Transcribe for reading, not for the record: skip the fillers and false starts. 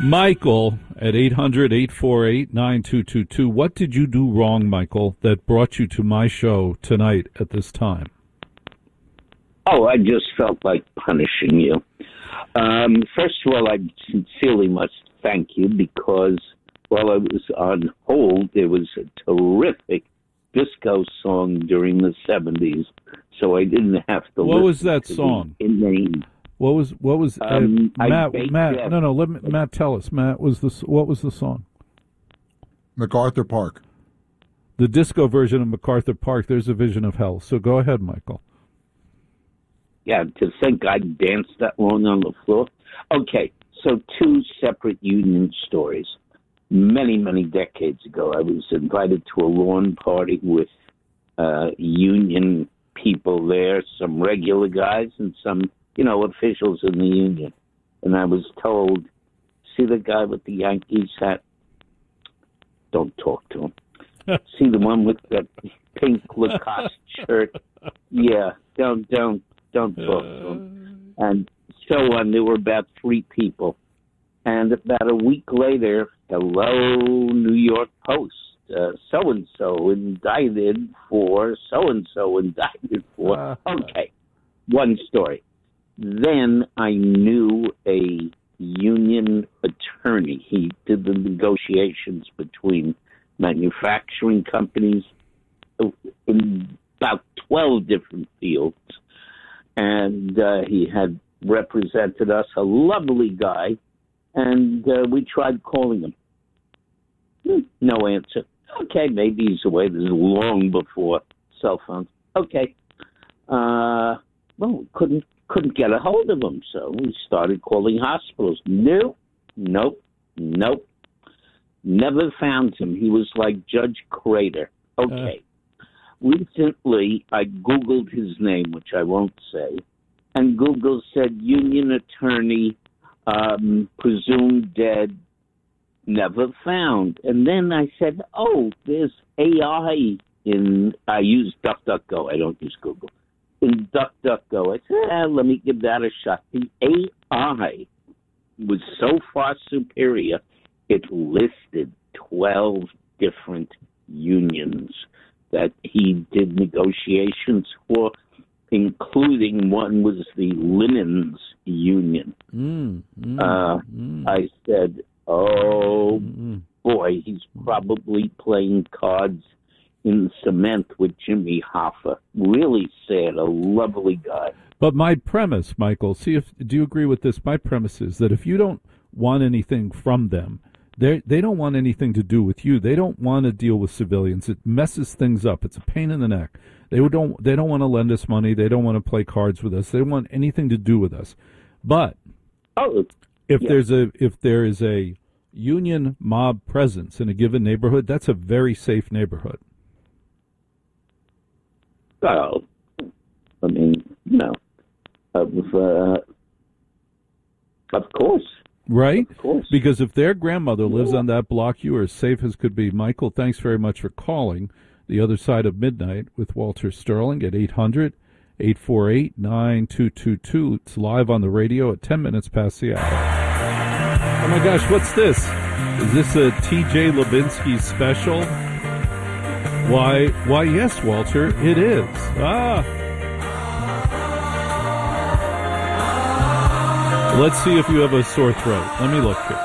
Michael at 800-848-9222. What did you do wrong, Michael, that brought you to my show tonight at this time? Oh, I just felt like punishing you. First of all, I sincerely must thank you because while I was on hold, there was a terrific disco song during the 70s, so I didn't have to What listen was that to song? the inane. What was Matt, let Matt tell us. Matt, what was the song? MacArthur Park. The disco version of MacArthur Park, There's a Vision of Hell. So go ahead, Michael. Yeah, to think I danced that long on the floor. Okay, so two separate union stories. Many, many decades ago, I was invited to a lawn party with union people there, some regular guys and some, officials in the union. And I was told, see the guy with the Yankees hat? Don't talk to him. See the one with that pink Lacoste shirt? Yeah, don't talk to him. And so on. There were about 3 people. And about a week later, hello, New York Post. So-and-so indicted for so-and-so indicted for. Okay, one story. Then I knew a union attorney. He did the negotiations between manufacturing companies in about 12 different fields. And he had represented us, a lovely guy, and we tried calling him. No answer. Okay, maybe he's away. This is long before cell phones. Okay. Well, couldn't get a hold of him, so we started calling hospitals. Nope. Never found him. He was like Judge Crater. Okay. Recently, I Googled his name, which I won't say, and Google said union attorney, presumed dead, never found. And then I said, there's AI I use DuckDuckGo. I don't use Google. In DuckDuckGo, I said, let me give that a shot. The AI was so far superior, it listed 12 different unions that he did negotiations for, including one was the Linens Union. I said, boy, he's probably playing cards in cement with Jimmy Hoffa. Really sad, a lovely guy. But my premise, Michael, do you agree with this? My premise is that if you don't want anything from them, they don't want anything to do with you. They don't want to deal with civilians. It messes things up. It's a pain in the neck. They don't want to lend us money. They don't want to play cards with us. They don't want anything to do with us. But if there is a union mob presence in a given neighborhood, that's a very safe neighborhood. Well, I mean, of course. Right? Of course. Because if their grandmother lives on that block, you are as safe as could be. Michael, thanks very much for calling The Other Side of Midnight with Walter Sterling at 800-848-9222. It's live on the radio at 10 minutes past the hour. Oh, my gosh, what's this? Is this a T.J. Levinsky special? Why, yes, Walter, it is. Let's see if you have a sore throat. Let me look here.